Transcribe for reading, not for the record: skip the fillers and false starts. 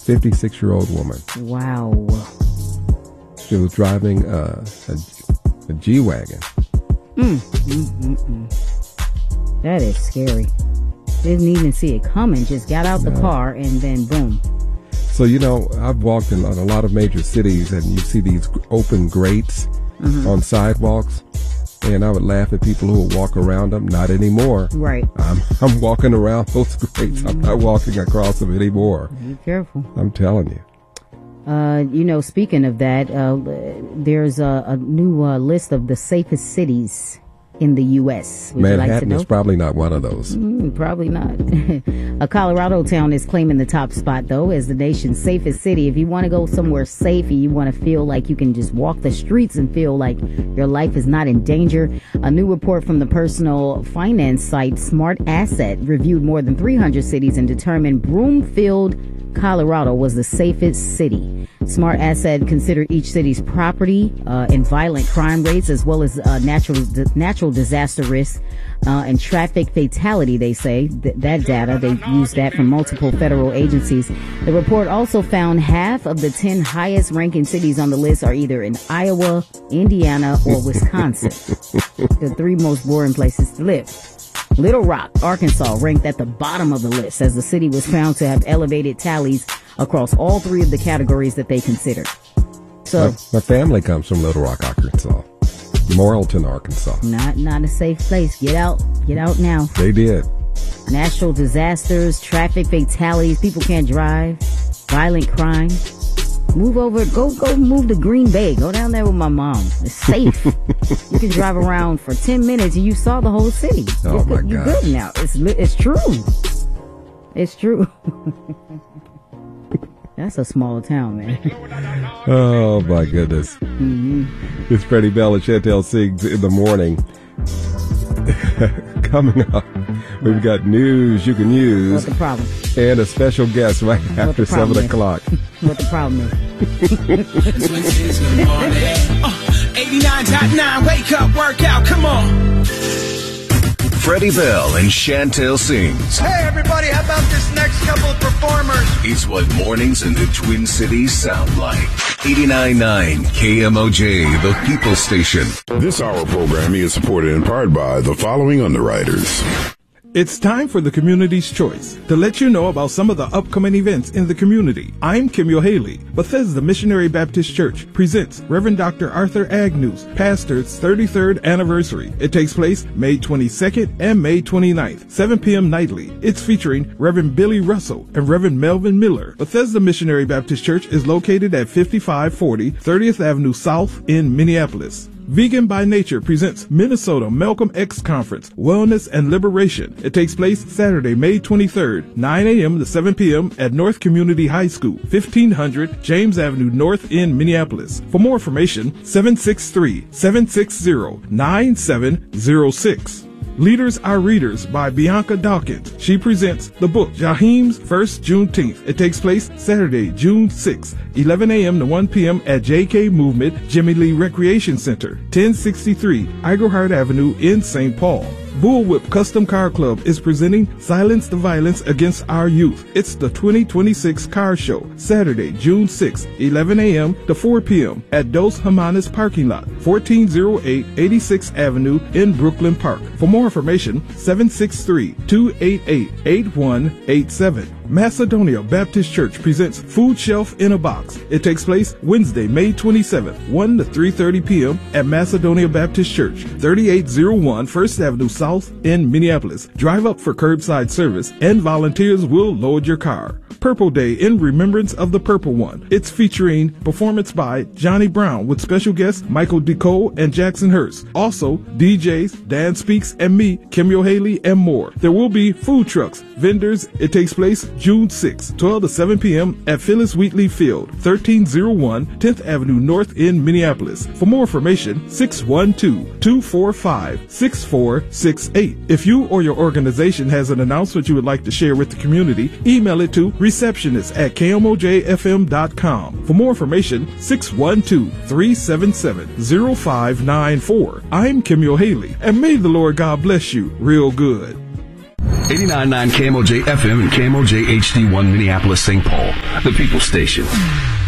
56-year-old woman. Wow. She was driving a G-Wagon. That is scary. Didn't even see it coming. Just got out the car and then boom. So, I've walked in a lot of major cities and you see these open grates on sidewalks. And I would laugh at people who would walk around them. Not anymore. Right. I'm walking around those grates. I'm not walking across them anymore. Be careful. I'm telling you. Speaking of that, there's a new list of the safest cities in the U.S. Would Manhattan you like to know? is probably not one of those. Probably not. A Colorado town is claiming the top spot, though, as the nation's safest city. If you want to go somewhere safe and you want to feel like you can just walk the streets and feel like your life is not in danger, a new report from the personal finance site Smart Asset reviewed more than 300 cities and determined Broomfield, Colorado was the safest city. Smart Asset considered each city's property and violent crime rates, as well as natural disaster risk and traffic fatality, they say. That data, they used that from multiple federal agencies. The report also found half of the 10 highest ranking cities on the list are either in Iowa, Indiana, or Wisconsin. The 3 most boring places to live. Little Rock, Arkansas, ranked at the bottom of the list as the city was found to have elevated tallies across all 3 of the categories that they considered. So my family comes from Little Rock, Arkansas. Morrilton, Arkansas. Not a safe place. Get out now. They did. Natural disasters, traffic fatalities, people can't drive, violent crime. Move over, go move to Green Bay. Go down there with my mom. It's safe. You can drive around for 10 minutes and you saw the whole city. Oh my God. You're good now. It's true. It's true. That's a small town, man. Oh my goodness. It's Freddie Bell and Chantel Sings in the morning. Coming up, we've got news you can use. What's the problem? And a special guest right after 7 o'clock. What the problem is? 89.9, wake up, work out, come on. Freddie Bell and Chantel Sings. Hey everybody, how about this next couple of performers? It's what mornings in the Twin Cities sound like. 89.9 KMOJ, the People Station. This hour programming is supported in part by the following underwriters. It's time for the Community's Choice to let you know about some of the upcoming events in the community. I'm Kimyo Haley. Bethesda Missionary Baptist Church presents Reverend Dr. Arthur Agnew's pastor's 33rd anniversary. It takes place May 22nd and May 29th, 7 p.m. nightly. It's featuring Reverend Billy Russell and Reverend Melvin Miller. Bethesda Missionary Baptist Church is located at 5540 30th Avenue South in Minneapolis. Vegan by Nature presents Minnesota Malcolm X Conference, Wellness and Liberation. It takes place Saturday, May 23rd, 9 a.m. to 7 p.m. at North Community High School, 1500 James Avenue North in Minneapolis. For more information, 763-760-9706. Leaders Are Readers by Bianca Dawkins. She presents the book Jaheim's First Juneteenth. It takes place Saturday, June 6th, 11 a.m. to 1 p.m. at JK Movement Jimmy Lee Recreation Center, 1063 Igerhart Avenue in St. Paul. Bullwhip Custom Car Club is presenting Silence the Violence Against Our Youth. It's the 2026 car show, Saturday, June 6th, 11 a.m. to 4 p.m. at Dos Hermanas parking lot, 1408 86th Avenue in Brooklyn Park. For more information, 763-288-8187. Macedonia Baptist Church presents Food Shelf in a Box. It takes place Wednesday, May 27th, 1 to 3:30 p.m. at Macedonia Baptist Church, 3801 First Avenue South in Minneapolis. Drive up for curbside service and volunteers will load your car. Purple Day in remembrance of the Purple One. It's featuring performance by Johnny Brown with special guests Michael DeCole and Jackson Hurst. Also, DJs, Dan Speaks, and me, Kimyo Haley, and more. There will be food trucks, vendors. It takes place June 6th, 12 to 7 p.m. at Phyllis Wheatley Field, 1301 10th Avenue North in Minneapolis. For more information, 612-245-6468. If you or your organization has an announcement you would like to share with the community, email it to receptionist@kmojfm.com. For more information, 612-377-0594. I'm Kimyo Haley, and may the Lord God bless you real good. 89.9 KMOJ FM and KMOJ HD1 Minneapolis, St. Paul, the People Station.